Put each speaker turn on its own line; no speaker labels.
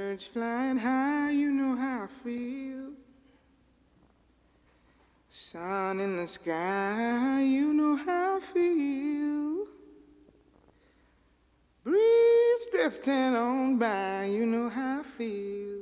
Birds flying high, you know how I feel. Sun in the sky, you know how I feel. Breeze drifting on by, you know how I feel.